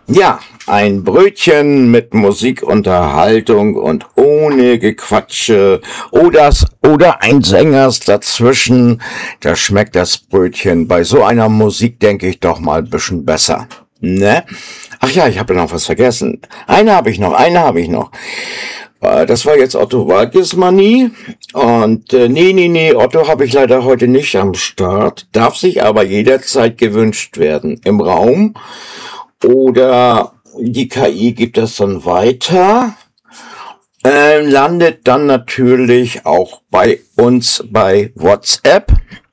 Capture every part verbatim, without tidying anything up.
Ja, ein Brötchen mit Musikunterhaltung und ohne Gequatsche oder, oder ein Sängers dazwischen. Da schmeckt das Brötchen bei so einer Musik, denke ich, doch mal ein bisschen besser. Ne? Ach ja, ich habe noch was vergessen. Eine habe ich noch, eine habe ich noch. Äh, Das war jetzt Otto Walkes-Manie. Und äh, nee, nee, nee, Otto habe ich leider heute nicht am Start. Darf sich aber jederzeit gewünscht werden. Im Raum. Oder die K I gibt das dann weiter, äh, landet dann natürlich auch bei uns bei WhatsApp.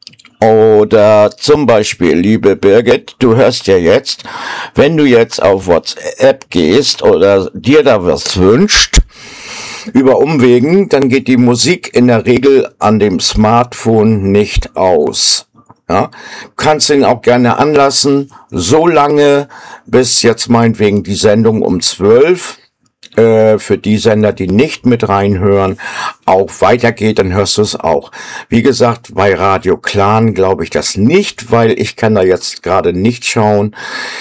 Oder zum Beispiel, liebe Birgit, du hörst ja jetzt, wenn du jetzt auf WhatsApp gehst oder dir da was wünscht, über Umwegen, dann geht die Musik in der Regel an dem Smartphone nicht aus. Ja, kannst ihn auch gerne anlassen, so lange, bis jetzt meinetwegen die Sendung um zwölf, äh, für die Sender, die nicht mit reinhören, auch weitergeht, dann hörst du es auch. Wie gesagt, bei Radio Clan glaube ich das nicht, weil ich kann da jetzt gerade nicht schauen,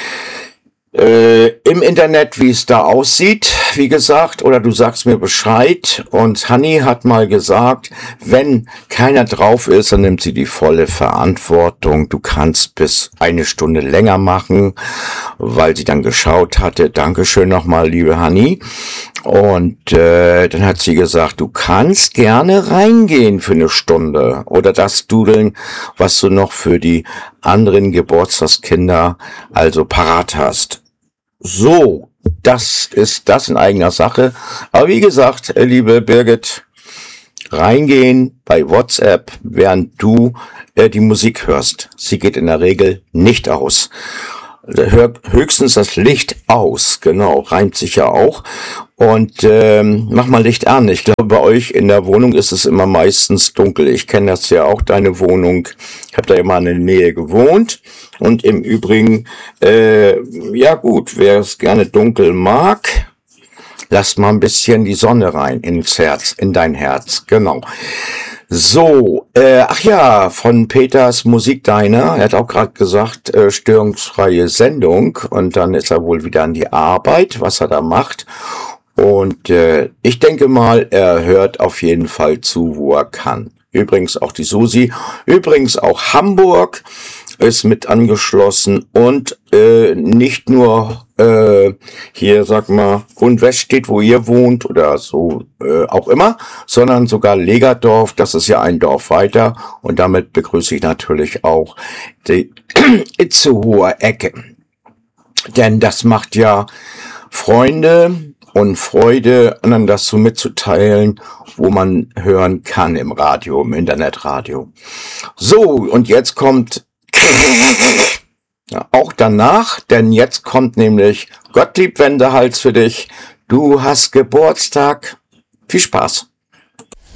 Äh, im Internet, wie es da aussieht, wie gesagt, oder du sagst mir Bescheid. Und Hanni hat mal gesagt, wenn keiner drauf ist, dann nimmt sie die volle Verantwortung. Du kannst bis eine Stunde länger machen, weil sie dann geschaut hatte. Dankeschön nochmal, liebe Hanni. Und äh, dann hat sie gesagt, du kannst gerne reingehen für eine Stunde oder das dudeln, was du noch für die anderen Geburtstagskinder also parat hast. So, das ist das in eigener Sache. Aber wie gesagt, äh, liebe Birgit, reingehen bei WhatsApp, während du äh, die Musik hörst. Sie geht in der Regel nicht aus. Hör höchstens das Licht aus, genau, reimt sich ja auch. Und ähm, mach mal Licht an. Ich glaube, bei euch in der Wohnung ist es immer meistens dunkel. Ich kenne das ja auch, deine Wohnung. Ich habe da immer in der Nähe gewohnt. Und im Übrigen, äh, ja gut, wer es gerne dunkel mag, lass mal ein bisschen die Sonne rein ins Herz, in dein Herz, genau. So, äh, ach ja, von Peters Musikdiner, er hat auch gerade gesagt, äh, störungsfreie Sendung und dann ist er wohl wieder an die Arbeit, was er da macht. Und äh, ich denke mal, er hört auf jeden Fall zu, wo er kann. Übrigens auch die Susi, übrigens auch Hamburg ist mit angeschlossen und äh, nicht nur äh, hier, sag mal, Grundwest steht, wo ihr wohnt oder so äh, auch immer, sondern sogar Legerdorf, das ist ja ein Dorf weiter und damit begrüße ich natürlich auch die Itzehoer Ecke. Denn das macht ja Freunde und Freude, anderen das so mitzuteilen, wo man hören kann im Radio, im Internetradio. So, und jetzt kommt ja, auch danach, denn jetzt kommt nämlich Gottlieb Wendehals für dich. Du hast Geburtstag. Viel Spaß.